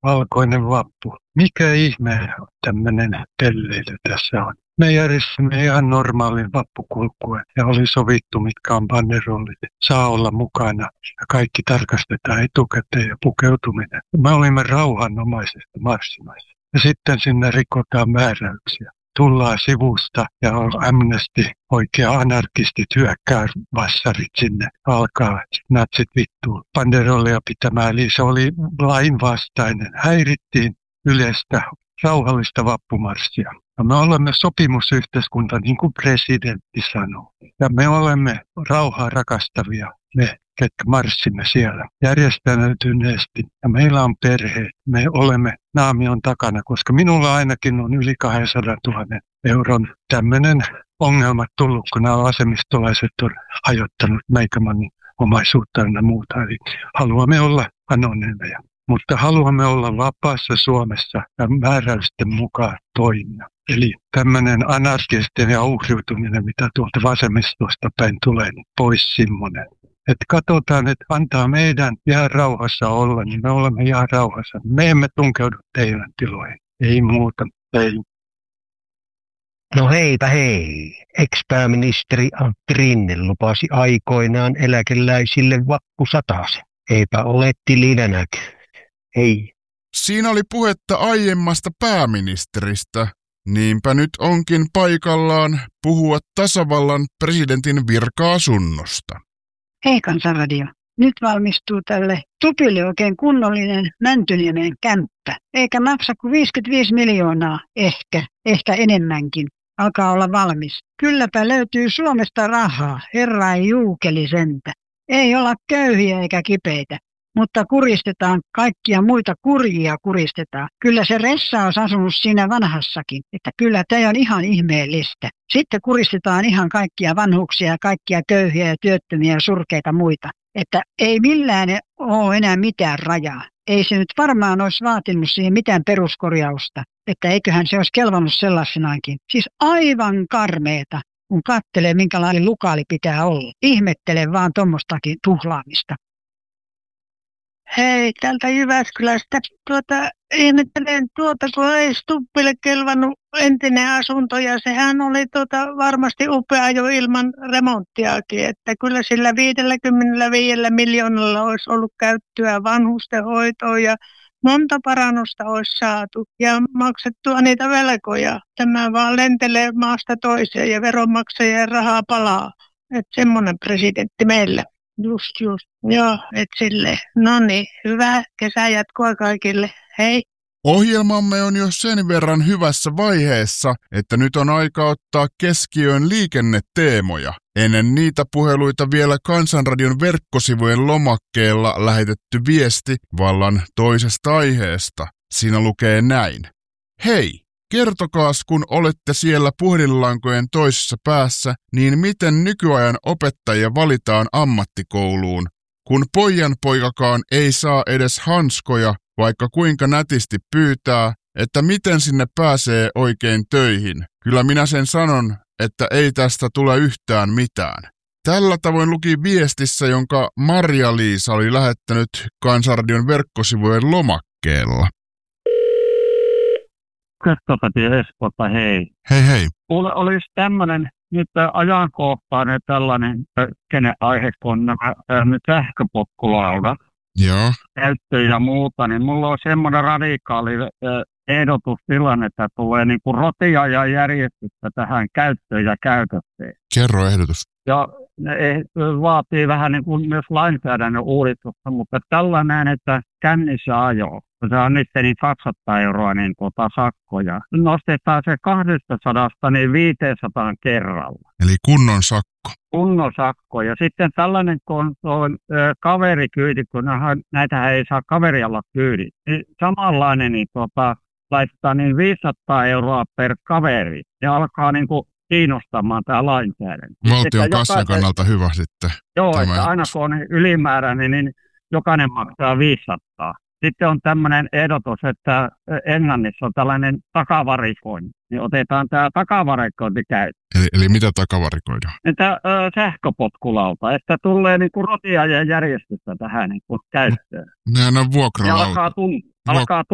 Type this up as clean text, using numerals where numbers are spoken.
valkoinen vappu. Mikä ihme tämmöinen pelleily tässä on? Me järjestimme ihan normaalin vappukulkuen ja oli sovittu, mitkä on banderollit. Saa olla mukana ja kaikki tarkastetaan etukäteen ja pukeutuminen. Me olimme rauhanomaisesti marssimassa. Ja sitten sinne rikotaan määräyksiä. Tullaan sivusta ja Amnesty, oikea anarkistit hyökkää vassarit sinne. Alkaa natsit vittuun banderollia pitämään. Eli se oli lainvastainen. Häirittiin yleistä rauhallista vappumarssia. Ja me olemme sopimusyhteiskunta, niin kuin presidentti sanoo. Ja me olemme rauhaa rakastavia, me, ketkä marssimme siellä järjestäytyneesti. Ja meillä on perhe, me olemme naamion takana, koska minulla ainakin on yli 200 000 euron tämmöinen ongelma tullut, kun nämä vasemmistolaiset on hajottanut meikämannin omaisuutta ja muuta. Eli haluamme olla anonyymeja. Mutta haluamme olla vapaassa Suomessa ja määräysten mukaan toimia. Eli tämmöinen anarkistinen ja uhriutuminen, mitä tuolta vasemmistosta päin tulee, niin pois semmoinen. Että katsotaan, että antaa meidän jää rauhassa olla, niin me olemme jää rauhassa. Me emme tunkeudu teidän tiloihin. Ei muuta, ei. No heipä hei. Ex-pääministeri Antti Rinne lupasi aikoinaan eläkeläisille vappusatasen. Eipä ole tilinänäkö. Ei. Siinä oli puhetta aiemmasta pääministeristä. Niinpä nyt onkin paikallaan puhua tasavallan presidentin virka-asunnosta. Hei Kansanradio. Nyt valmistuu tälle Tupille oikein kunnollinen Mäntyniemen kämppä. Eikä maksa kuin 55 miljoonaa, ehkä enemmänkin. Alkaa olla valmis. Kylläpä löytyy Suomesta rahaa, herra ei juukeli sentä. Ei olla köyhiä eikä kipeitä. Mutta kuristetaan kaikkia muita kurjia kuristetaan. Kyllä se Ressa on asunut siinä vanhassakin, että kyllä tämä on ihan ihmeellistä. Sitten kuristetaan ihan kaikkia vanhuksia, kaikkia köyhiä ja työttömiä ja surkeita muita. Että ei millään ole enää mitään rajaa. Ei se nyt varmaan olisi vaatinut siihen mitään peruskorjausta, että eiköhän se olisi kelvannut sellaisenaankin. Siis aivan karmeeta, kun katselee minkälainen lukaali pitää olla. Ihmettelen vaan tuommoistakin tuhlaamista. Hei, täältä Jyväskylästä. Ihmettelen kun ei Stubbille kelvannut entinen asunto ja sehän oli varmasti upea jo ilman remonttiakin, että kyllä sillä 55 miljoonalla olisi ollut käyttöä vanhustenhoitoon ja monta parannusta olisi saatu ja maksettua niitä velkoja. Tämä vaan lentelee maasta toiseen ja veronmaksajien rahaa palaa. Että semmoinen presidentti meillä. Just. Joo, et silleen. Noniin, hyvää kesänjatkoa kaikille. Hei. Ohjelmamme on jo sen verran hyvässä vaiheessa, että nyt on aika ottaa keskiöön liikenneteemoja. Ennen niitä puheluita vielä Kansanradion verkkosivujen lomakkeella lähetetty viesti vallan toisesta aiheesta. Siinä lukee näin. Hei! Kertokaas, kun olette siellä puhelinlankojen toisessa päässä, niin miten nykyajan opettajia valitaan ammattikouluun, kun poikanpoikakaan ei saa edes hanskoja, vaikka kuinka nätisti pyytää, että miten sinne pääsee oikein töihin. Kyllä minä sen sanon, että ei tästä tule yhtään mitään. Tällä tavoin luki viestissä, jonka Marja-Liisa oli lähettänyt Kansanradion verkkosivujen lomakkeella. Köttöpätiä Espoota, hei. Hei. Kuule, olisi tämmöinen nyt ajankohtainen tällainen kenen aihe, kun nämä sähköpotkulaudat, joo, käyttö ja muuta, niin mulla on semmoinen radikaali ehdotustilanne, että tulee niin kuin rotia ja järjestystä tähän käyttöön ja käytökseen. Kerro ehdotus. Ja ne vaatii vähän niin kuin myös lainsäädännön uudistusta, mutta tällainen, että kännissä ajo. Se on nyt niin 200 euroa niin sakkoja. Nostetaan se 200 niin 500 kerralla. Eli kunnon sakko. Kunnon sakko. Ja sitten tällainen, kun on kaverikyyti, kun näitähän ei saa kaverialla kyydit. Niin samanlainen niin laittaa niin 500 euroa per kaveri. Ja alkaa niin kuin kiinnostamaan tämä lainsäädäntö. Valtion kassan kannalta hyvä sitten. Joo, että aina kun on ylimääräinen, niin jokainen maksaa 500. Sitten on tämmöinen ehdotus, että Englannissa on tällainen takavarikointi. Niin otetaan tämä takavarikointi käyttöön. Eli mitä takavarikoidaan? Että sähköpotkulauta, että tulee niinku rotia ja järjestystä tähän niinku käyttöön. Nehän on vuokralauta. Alkaa